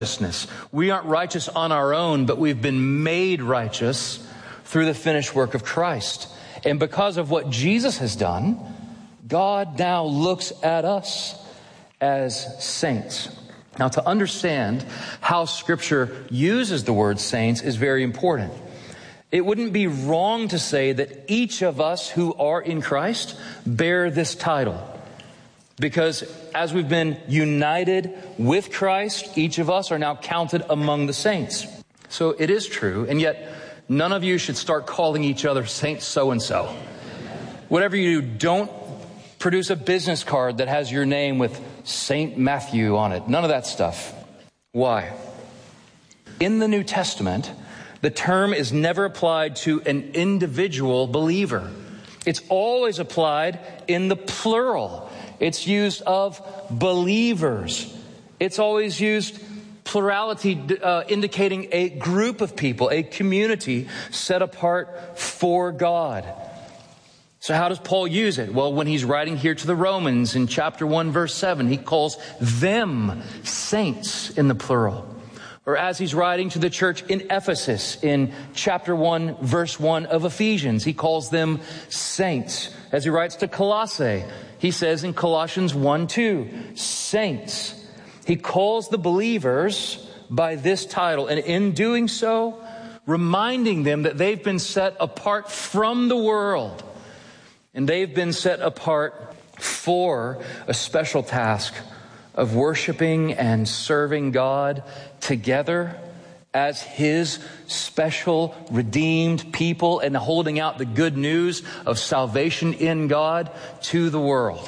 righteousness. We aren't righteous on our own, but we've been made righteous through the finished work of Christ. And because of what Jesus has done, God now looks at us as saints. Now, to understand how Scripture uses the word saints is very important. It wouldn't be wrong to say that each of us who are in Christ bear this title. Because as we've been united with Christ, each of us are now counted among the saints. So it is true, and yet none of you should start calling each other Saint so-and-so. Whatever you do, don't produce a business card that has your name with Saint Matthew on it. None of that stuff. Why? In the New Testament, the term is never applied to an individual believer. It's always applied in the plural. It's used of believers. It's always used plurality, indicating a group of people, a community set apart for God. So how does Paul use it? Well, when he's writing here to the Romans in chapter 1, verse 7, he calls them saints in the plural. Or as he's writing to the church in Ephesus in chapter 1, verse 1 of Ephesians, he calls them saints. As he writes to Colossae, he says in Colossians 1:2, saints. He calls the believers by this title, and in doing so, reminding them that they've been set apart from the world, and they've been set apart for a special task of worshiping and serving God together as His special redeemed people and holding out the good news of salvation in God to the world.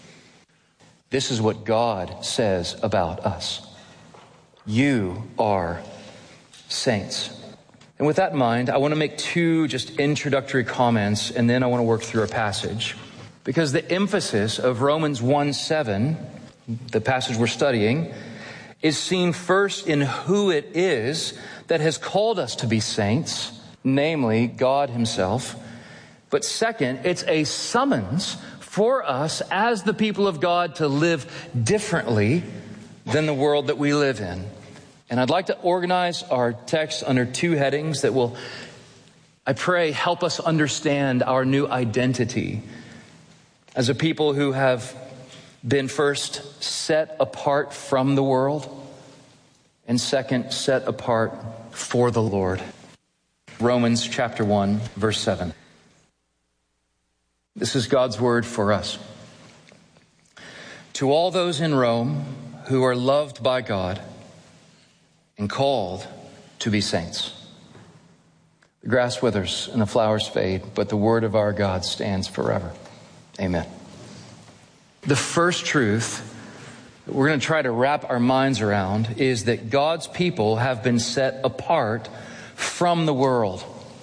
This is what God says about us. You are saints. And with that in mind, I want to make two just introductory comments, and then I want to work through a passage. Because the emphasis of Romans 1:7, the passage we're studying, is seen first in who it is that has called us to be saints, namely God Himself. But second, it's a summons for us as the people of God to live differently than the world that we live in. And I'd like to organize our text under two headings that will, I pray, help us understand our new identity as a people who have been first set apart from the world, and second, set apart for the Lord. Romans chapter 1, verse 7. This is God's word for us. To all those in Rome who are loved by God and called to be saints. The grass withers and the flowers fade, but the word of our God stands forever. Amen. The first truth that we're going to try to wrap our minds around is that God's people have been set apart from the world.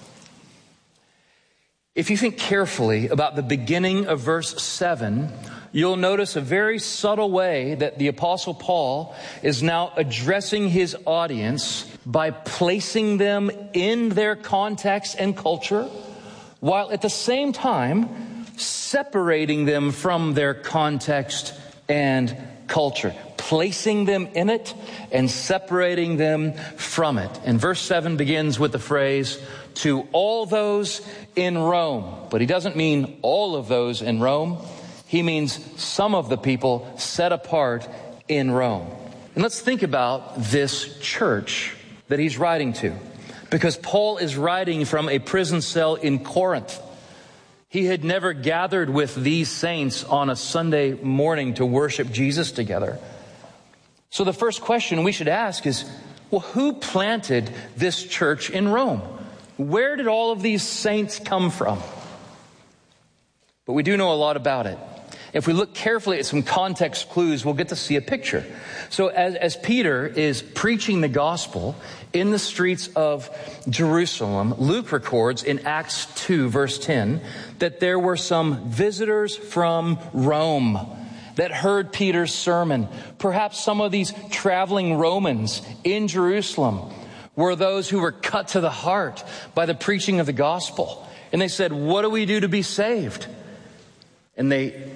If you think carefully about the beginning of verse 7, you'll notice a very subtle way that the Apostle Paul is now addressing his audience by placing them in their context and culture, while at the same time separating them from their context and culture, placing them in it and separating them from it. And verse 7 begins with the phrase, to all those in Rome. But he doesn't mean all of those in Rome. He means some of the people set apart in Rome. And let's think about this church that he's writing to, because Paul is writing from a prison cell in Corinth. He had never gathered with these saints on a Sunday morning to worship Jesus together. So the first question we should ask is, well, who planted this church in Rome? Where did all of these saints come from? But we do know a lot about it. If we look carefully at some context clues, we'll get to see a picture. So as Peter is preaching the gospel in the streets of Jerusalem, Luke records in Acts 2, verse 10, that there were some visitors from Rome that heard Peter's sermon. Perhaps some of these traveling Romans in Jerusalem were those who were cut to the heart by the preaching of the gospel. And they said, what do we do to be saved? And they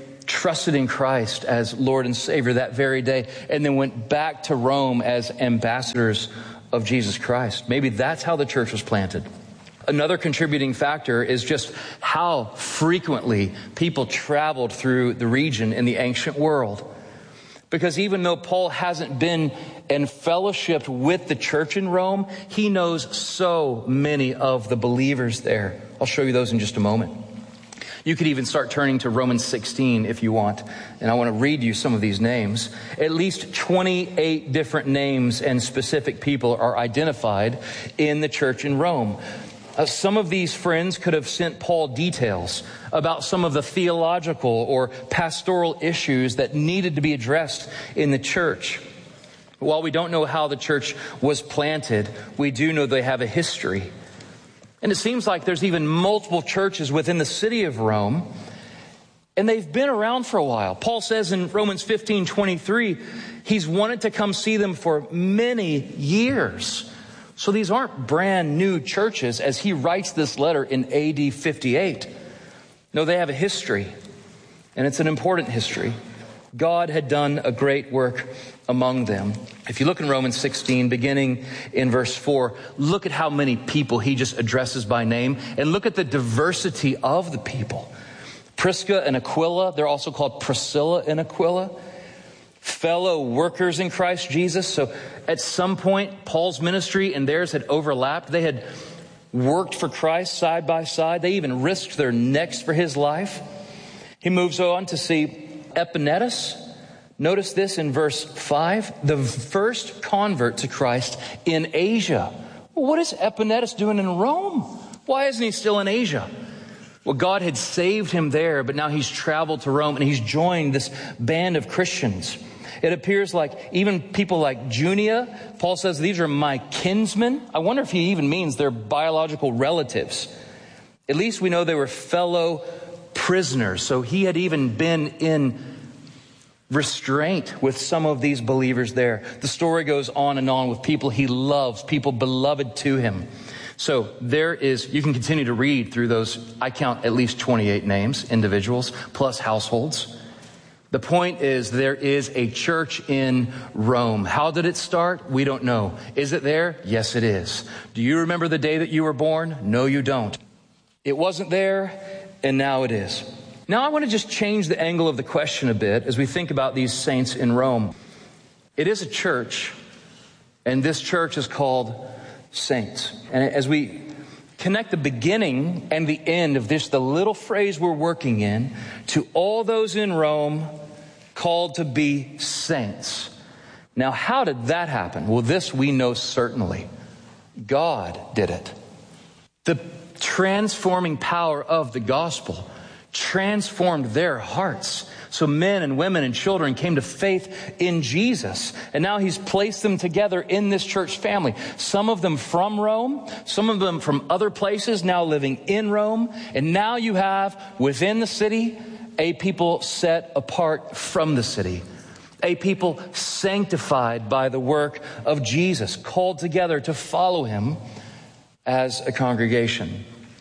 trusted in Christ as Lord and Savior that very day, and then went back to Rome as ambassadors of Jesus Christ. Maybe that's how the church was planted. Another contributing factor is just how frequently people traveled through the region in the ancient world. Because even though Paul hasn't been in fellowship with the church in Rome, he knows so many of the believers there. I'll show you those in just a moment. You could even start turning to Romans 16 if you want. And I want to read you some of these names. At least 28 different names and specific people are identified in the church in Rome. Some of these friends could have sent Paul details about some of the theological or pastoral issues that needed to be addressed in the church. While we don't know how the church was planted, we do know they have a history. And it seems like there's even multiple churches within the city of Rome, and they've been around for a while. Paul says in Romans 15:23, he's wanted to come see them for many years. So these aren't brand new churches as he writes this letter in AD 58. No, they have a history, and it's an important history. God had done a great work among them. If you look in Romans 16, beginning in verse 4, look at how many people he just addresses by name, and look at the diversity of the people. Prisca and Aquila, they're also called Priscilla and Aquila, fellow workers in Christ Jesus. So at some point, Paul's ministry and theirs had overlapped. They had worked for Christ side by side. They even risked their necks for his life. He moves on to see Epaenetus. Notice this in verse 5, the first convert to Christ in Asia. Well, what is Epaenetus doing in Rome? Why isn't he still in Asia? Well, God had saved him there, but now he's traveled to Rome and he's joined this band of Christians. It appears like even people like Junia, Paul says, these are my kinsmen. I wonder if he even means they're biological relatives. At least we know they were fellow prisoners. So he had even been in restraint with some of these believers there. The story goes on and on with people he loves, people beloved to him. So you can continue to read through those. I count at least 28 names, individuals, plus households. The point is there is a church in Rome. How did it start? We don't know. Is it there? Yes, it is. Do you remember the day that you were born? No, you don't. It wasn't there, and now it is. Now I want to just change the angle of the question a bit as we think about these saints in Rome. It is a church, and this church is called saints. And as we connect the beginning and the end of this, the little phrase we're working in, to all those in Rome called to be saints. Now, how did that happen? Well, this we know certainly. God did it. The transforming power of the gospel transformed their hearts. So men and women and children came to faith in Jesus. And now he's placed them together in this church family. Some of them from Rome, some of them from other places, now living in Rome. And now you have within the city a people set apart from the city. A people sanctified by the work of Jesus, called together to follow him as a congregation.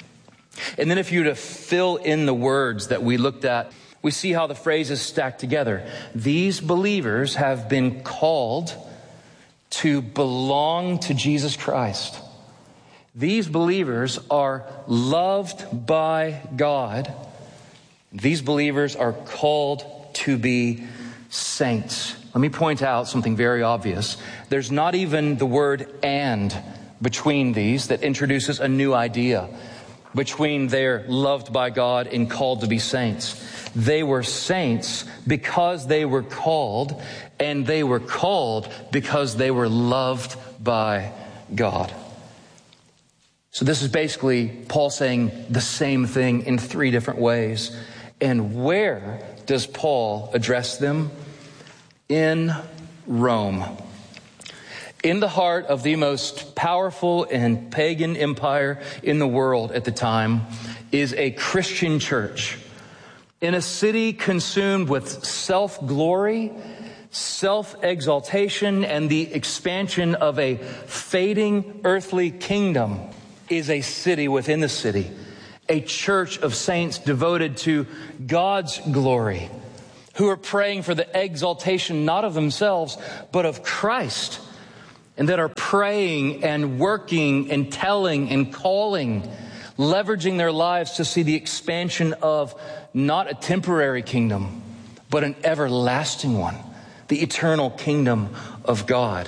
And then if you were to fill in the words that we looked at, we see how the phrases stack together. These believers have been called to belong to Jesus Christ. These believers are loved by God. These believers are called to be saints. Let me point out something very obvious. There's not even the word "and" between these that introduces a new idea. Between they're loved by God and called to be saints. They were saints because they were called, and they were called because they were loved by God. So this is basically Paul saying the same thing in three different ways. And where does Paul address them? In Rome. In the heart of the most powerful and pagan empire in the world at the time is a Christian church. In a city consumed with self-glory, self-exaltation, and the expansion of a fading earthly kingdom is a city within the city. A church of saints devoted to God's glory. who are praying for the exaltation not of themselves, but of Christ, and that are praying and working and telling and calling, leveraging their lives to see the expansion of not a temporary kingdom, but an everlasting one, the eternal kingdom of God.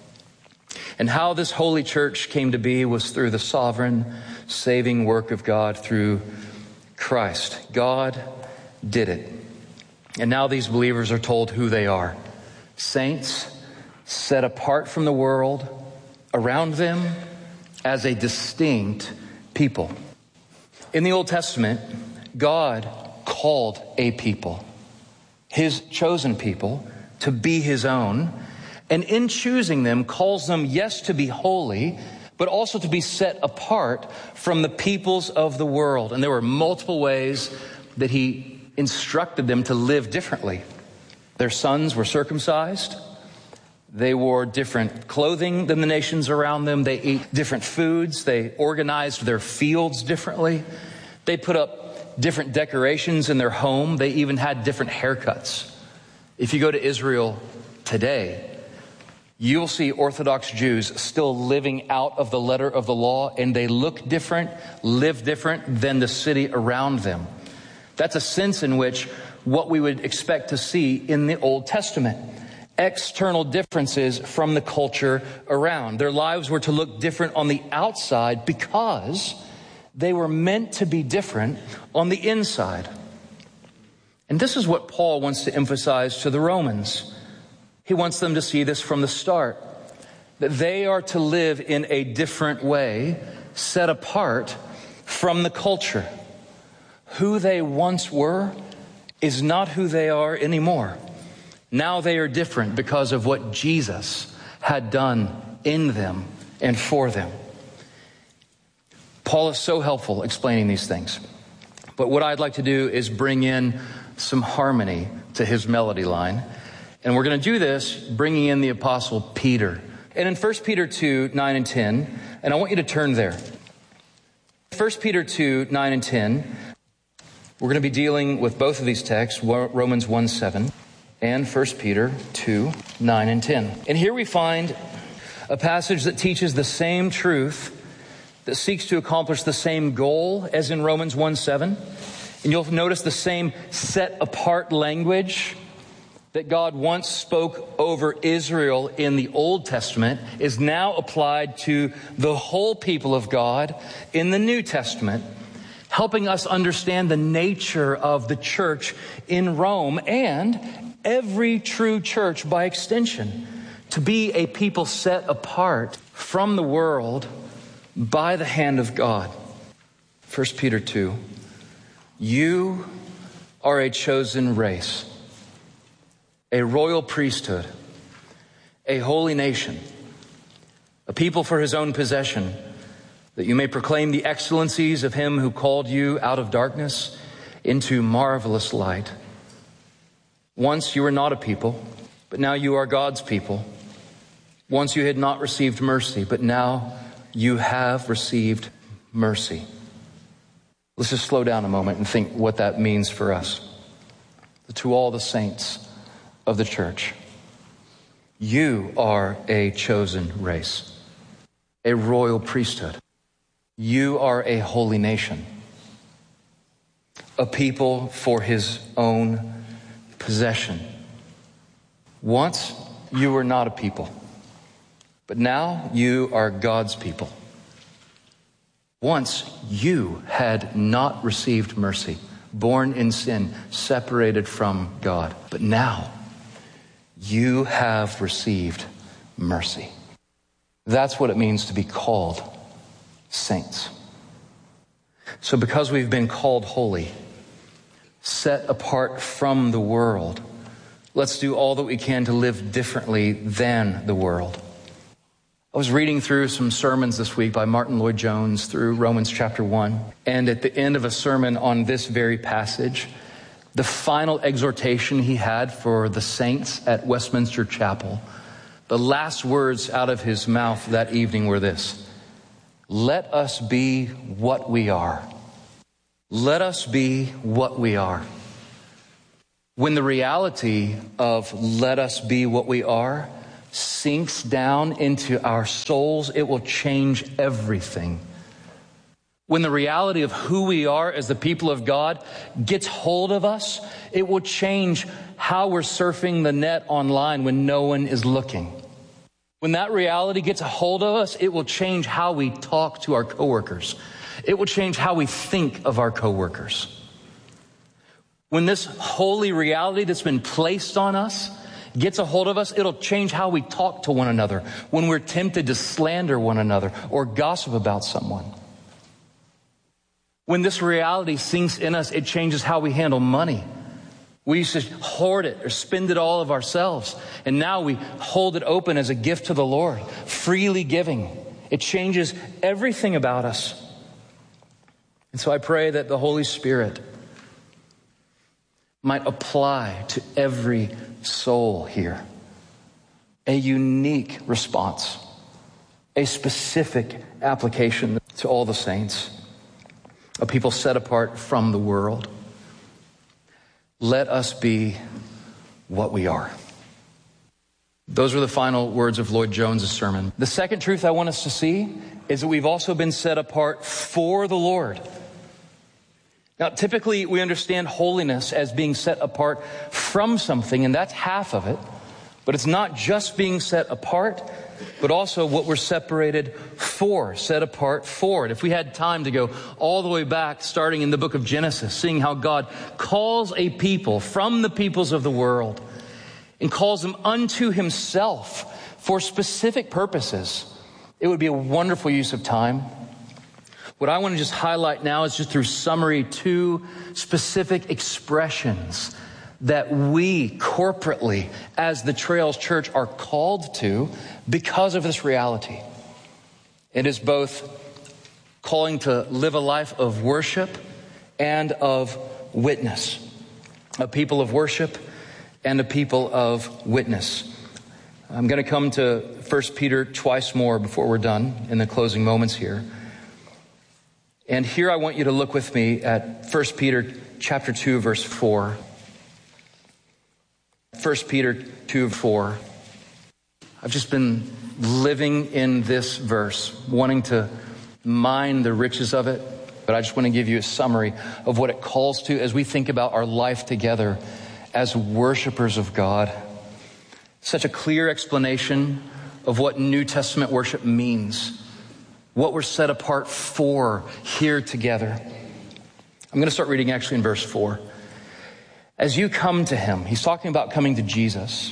And how this holy church came to be was through the sovereign, saving work of God through Christ. God did it. And now these believers are told who they are. Saints set apart from the world around them as a distinct people. In the Old Testament, God called a people, his chosen people, to be his own. And in choosing them, calls them, yes, to be holy, but also to be set apart from the peoples of the world. And there were multiple ways that he instructed them to live differently. Their sons were circumcised. They wore different clothing than the nations around them. They ate different foods. They organized their fields differently. They put up different decorations in their home. They even had different haircuts. If you go to Israel today, you'll see Orthodox Jews still living out of the letter of the law, and they look different, live different than the city around them. That's a sense in which what we would expect to see in the Old Testament. External differences from the culture around. Their lives were to look different on the outside because they were meant to be different on the inside. And this is what Paul wants to emphasize to the Romans. He wants them to see this from the start, that they are to live in a different way, set apart from the culture. Who they once were is not who they are anymore. Now they are different because of what Jesus had done in them and for them. Paul is so helpful explaining these things. But what I'd like to do is bring in some harmony to his melody line. And we're going to do this bringing in the Apostle Peter. And in 1 Peter 2, 9 and 10, and I want you to turn there. 1 Peter 2, 9 and 10, we're going to be dealing with both of these texts, Romans 1, 7 and 1 Peter 2, 9 and 10. And here we find a passage that teaches the same truth, that seeks to accomplish the same goal as in Romans 1, 7. And you'll notice the same set apart language that God once spoke over Israel in the Old Testament is now applied to the whole people of God in the New Testament, helping us understand the nature of the church in Rome and every true church by extension, to be a people set apart from the world by the hand of God. 1 Peter 2, you are a chosen race, a royal priesthood, a holy nation, a people for his own possession, that you may proclaim the excellencies of him who called you out of darkness into marvelous light. Once you were not a people, but now you are God's people. Once you had not received mercy, but now you have received mercy. Let's just slow down a moment and think what that means for us. To all the saints of the church, you are a chosen race, a royal priesthood. You are a holy nation, a people for his own possession. Once you were not a people, but now you are God's people. Once you had not received mercy, born in sin, separated from God, but now you have received mercy. That's what it means to be called saints. So because we've been called holy, set apart from the world, let's do all that we can to live differently than the world. I was reading through some sermons this week by Martin Lloyd-Jones through Romans chapter 1. And at the end of a sermon on this very passage, the final exhortation he had for the saints at Westminster Chapel, the last words out of his mouth that evening were this: let us be what we are. Let us be what we are. When the reality of let us be what we are sinks down into our souls, it will change everything. When the reality of who we are as the people of God gets hold of us, it will change how we're surfing the net online when no one is looking. When that reality gets a hold of us, it will change how we talk to our coworkers. It will change how we think of our coworkers. When this holy reality that's been placed on us gets a hold of us, it'll change how we talk to one another when we're tempted to slander one another or gossip about someone. When this reality sinks in us, it changes how we handle money. We used to hoard it or spend it all of ourselves, and now we hold it open as a gift to the Lord, freely giving. It changes everything about us. And so I pray that the Holy Spirit might apply to every soul here a unique response, a specific application to all the saints, a people set apart from the world. Let us be what we are. Those were the final words of Lloyd Jones' sermon. The second truth I want us to see is that we've also been set apart for the Lord. Now, typically we understand holiness as being set apart from something, and that's half of it. But it's not just being set apart, but also what we're separated for, set apart for it. If we had time to go all the way back, starting in the book of Genesis, seeing how God calls a people from the peoples of the world and calls them unto himself for specific purposes, it would be a wonderful use of time. What I want to just highlight now is just through summary 2 specific expressions that we corporately as the Trails Church are called to because of this reality. It is both calling to live a life of worship and of witness. A people of worship and a people of witness. I'm going to come to 1 Peter twice more before we're done in the closing moments here. And here I want you to look with me at 1 Peter chapter 2, verse 4. 1 Peter 2:4. I've just been living in this verse, wanting to mine the riches of it, but I just want to give you a summary of what it calls to as we think about our life together as worshipers of God. Such a clear explanation of what New Testament worship means, what we're set apart for here together. I'm going to start reading actually in verse 4. As you come to him, he's talking about coming to Jesus,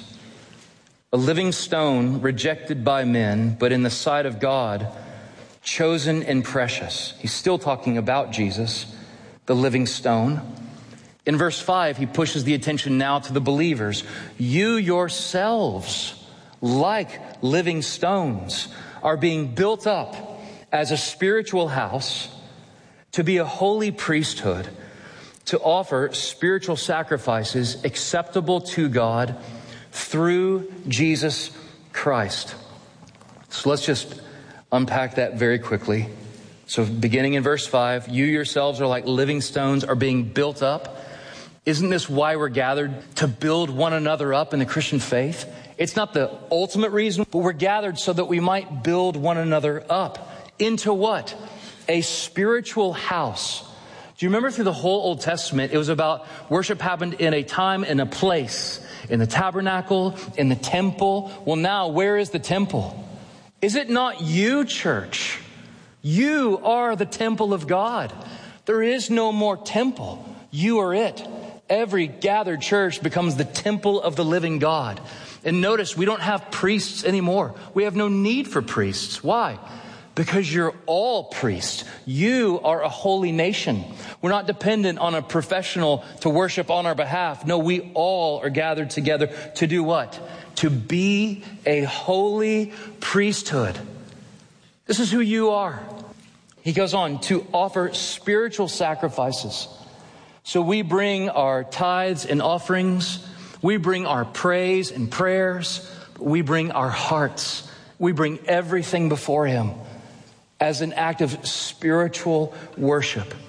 a living stone rejected by men, but in the sight of God, chosen and precious. He's still talking about Jesus, the living stone. In verse 5, he pushes the attention now to the believers. You yourselves, like living stones, are being built up as a spiritual house to be a holy priesthood, to offer spiritual sacrifices acceptable to God through Jesus Christ. So let's just unpack that very quickly. So beginning in verse 5, you yourselves are like living stones, are being built up. Isn't this why we're gathered? To build one another up in the Christian faith? It's not the ultimate reason, but we're gathered so that we might build one another up. Into what? A spiritual house. Do you remember through the whole Old Testament, it was about worship happened in a time and a place, in the tabernacle, in the temple. Well, now, where is the temple? Is it not you, church? You are the temple of God. There is no more temple. You are it. Every gathered church becomes the temple of the living God. And notice, we don't have priests anymore. We have no need for priests. Why? Because you're all priests. You are a holy nation. We're not dependent on a professional to worship on our behalf. No, we all are gathered together to do what? To be a holy priesthood. This is who you are. He goes on to offer spiritual sacrifices. So we bring our tithes and offerings. We bring our praise and prayers. We bring our hearts. We bring everything before him as an act of spiritual worship.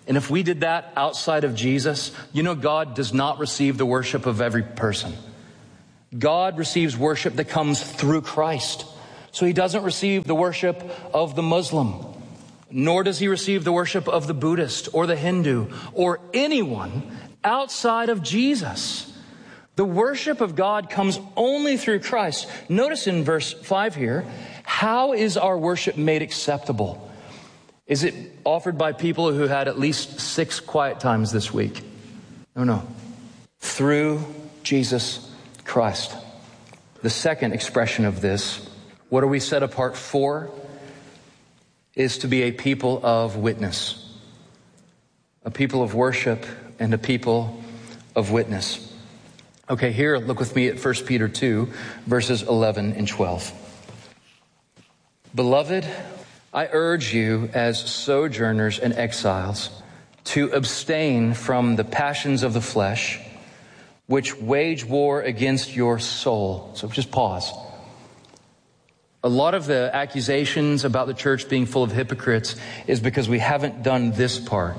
And if we did that outside of Jesus, you know, God does not receive the worship of every person. God receives worship that comes through Christ. So he doesn't receive the worship of the Muslim, nor does he receive the worship of the Buddhist or the Hindu or anyone outside of Jesus. The worship of God comes only through Christ. Notice in verse 5 here, how is our worship made acceptable? Is it offered by people who had at least 6 quiet times this week? No. Through Jesus Christ. The second expression of this, what are we set apart for? Is to be a people of witness. A people of worship and a people of witness. Okay, here, look with me at 1 Peter 2, verses 11 and 12. Beloved, I urge you as sojourners and exiles to abstain from the passions of the flesh, which wage war against your soul. So just pause. A lot of the accusations about the church being full of hypocrites is because we haven't done this part.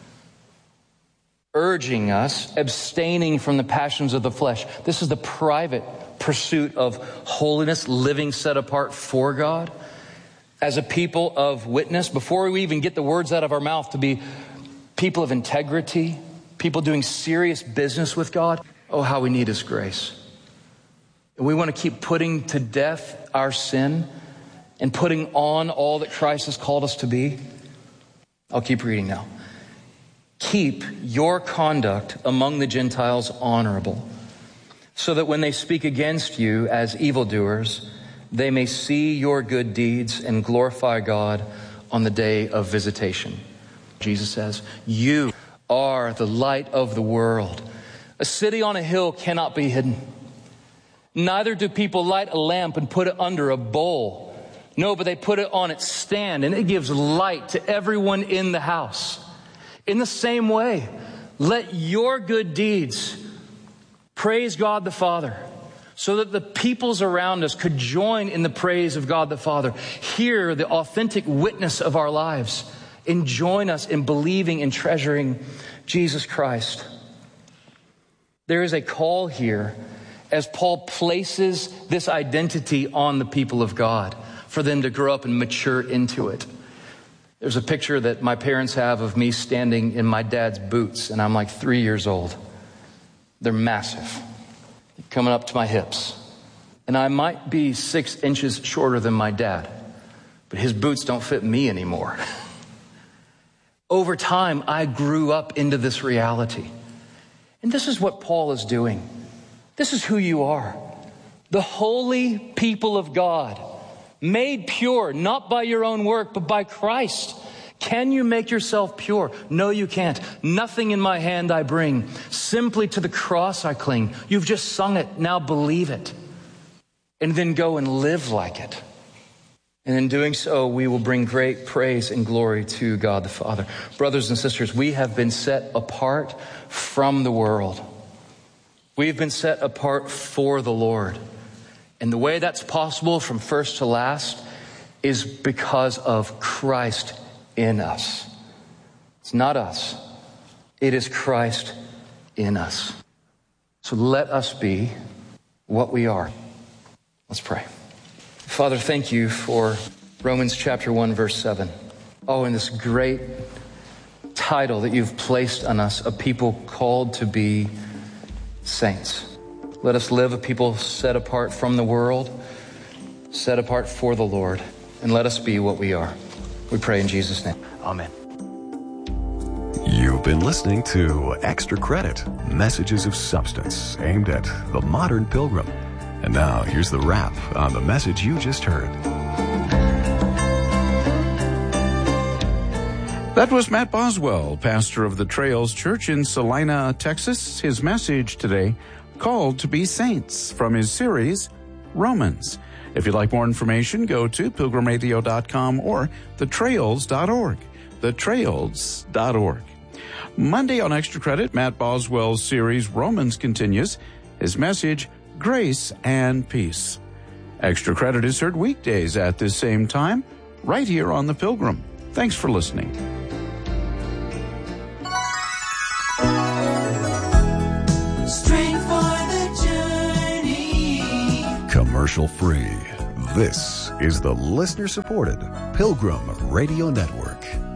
Urging us, abstaining from the passions of the flesh. This is the private pursuit of holiness, living set apart for God. As a people of witness, before we even get the words out of our mouth, to be people of integrity, people doing serious business with God. Oh, how we need His grace. And we want to keep putting to death our sin and putting on all that Christ has called us to be. I'll keep reading now. Keep your conduct among the Gentiles honorable, so that when they speak against you as evildoers, they may see your good deeds and glorify God on the day of visitation. Jesus says, you are the light of the world. A city on a hill cannot be hidden. Neither do people light a lamp and put it under a bowl. No, but they put it on its stand, and it gives light to everyone in the house. In the same way, let your good deeds praise God the Father, so that the peoples around us could join in the praise of God the Father, hear the authentic witness of our lives, and join us in believing and treasuring Jesus Christ. There is a call here as Paul places this identity on the people of God for them to grow up and mature into it. There's a picture that my parents have of me standing in my dad's boots, and I'm like 3 years old. They're massive, coming up to my hips. And I might be 6 inches shorter than my dad, but his boots don't fit me anymore. Over time, I grew up into this reality. And this is what Paul is doing. This is who you are. The holy people of God, made pure, not by your own work, but by Christ. Can you make yourself pure? No, you can't. Nothing in my hand I bring. Simply to the cross I cling. You've just sung it. Now believe it. And then go and live like it. And in doing so, we will bring great praise and glory to God the Father. Brothers and sisters, we have been set apart from the world. We've been set apart for the Lord. And the way that's possible from first to last is because of Christ in us. It's not us. It is Christ in us. So let us be what we are. Let's pray. Father, thank you for Romans chapter 1, verse 7. Oh, and this great title that you've placed on us, a people called to be saints. Let us live a people set apart from the world, set apart for the Lord, and let us be what we are. We pray in Jesus' name. Amen. You've been listening to Extra Credit, Messages of Substance, aimed at the modern pilgrim. And now, here's the wrap on the message you just heard. That was Matt Boswell, pastor of the Trails Church in Salina, Texas. His message today, Called to be Saints, from his series, Romans. If you'd like more information, go to pilgrimradio.com or thetrails.org. Thetrails.org. Monday on Extra Credit, Matt Boswell's series, Romans, continues. His message, Grace and Peace. Extra Credit is heard weekdays at this same time, right here on The Pilgrim. Thanks for listening. commercial-free. This is the listener-supported Pilgrim Radio Network.